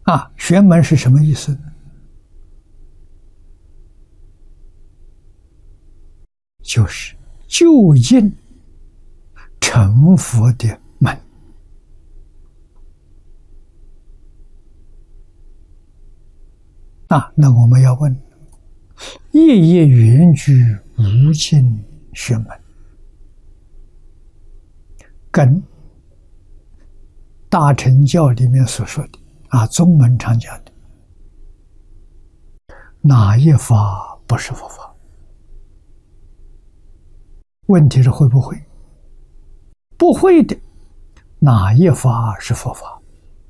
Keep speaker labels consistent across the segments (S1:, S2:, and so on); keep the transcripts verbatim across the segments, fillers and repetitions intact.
S1: 啊，玄门是什么意思呢？就是就近成佛的门。啊，那我们要问：夜夜圆居无尽玄门，跟大乘教里面所说的啊，宗门常讲的哪一法不是佛法？问题是会不会？不会的，哪一法是佛法？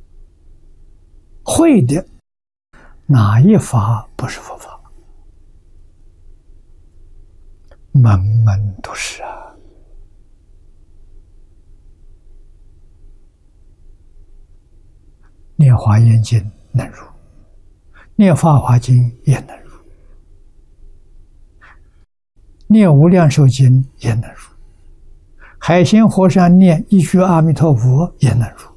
S1: 会的，哪一法不是佛法？门门都是啊。念华严经能入，念法华经也能入，念无量寿经也能入，海鲜和尚念一句阿弥陀佛也能入。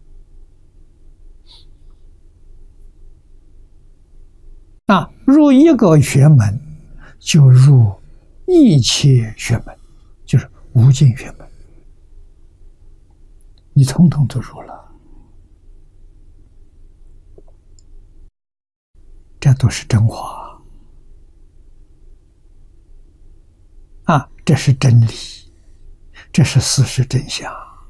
S1: 那入一个学门，就入一切学门，就是无尽学门，你统统都入了。这都是真话啊！这是真理，这是事实真相。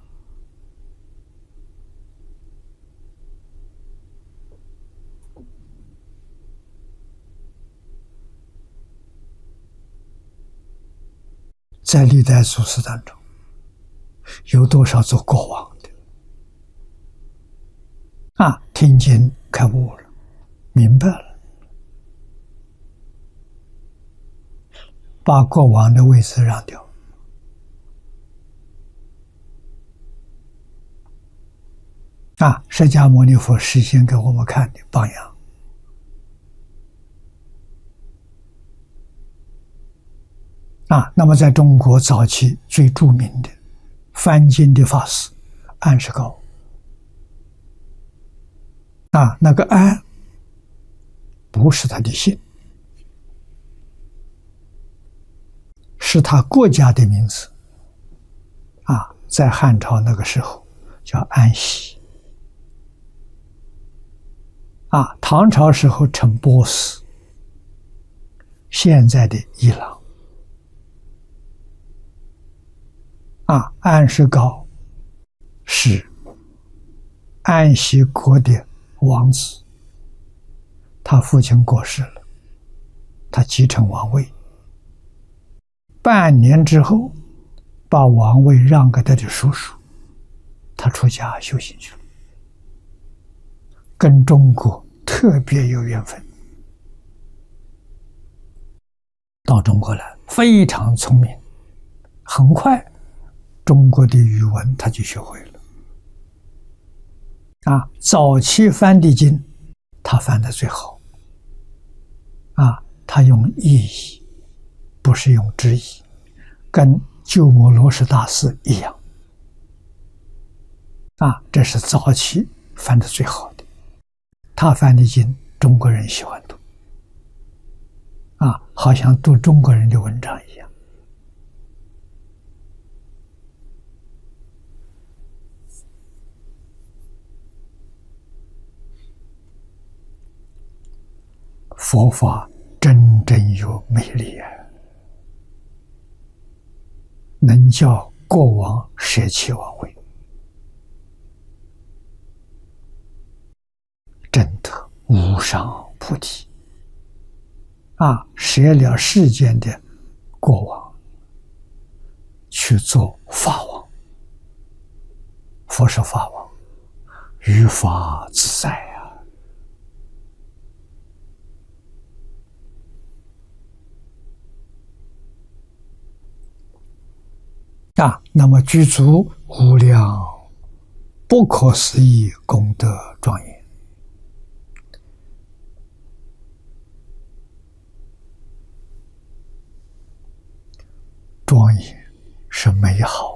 S1: 在历代祖师当中，有多少做国王的啊？听经开悟了，明白了，把国王的位置让掉。啊，释迦牟尼佛实现给我们看的榜样。啊，那么在中国早期最著名的翻经的法师安世高，啊，那个安不是他的姓，是他国家的名字。啊，在汉朝那个时候叫安息。啊，唐朝时候称波斯，现在的伊朗。啊，安世高是安息国的王子，他父亲过世了，他继承王位，半年之后把王位让给他的叔叔，他出家修行去了，跟中国特别有缘分。到中国来非常聪明，很快中国的语文他就学会了。啊，早期翻的经他翻的最好。啊，他用意译，不是用直译，跟鸠摩罗什大师一样。啊，这是早期翻的最好的，他翻的经中国人喜欢读。啊，好像读中国人的文章一样。佛法真正有魅力啊，能叫国王舍弃王位，真的无上菩提啊！舍了世间的国王，去做法王。佛是法王，于法自在啊！啊，那么具足无量不可思议功德庄严。庄严是美好。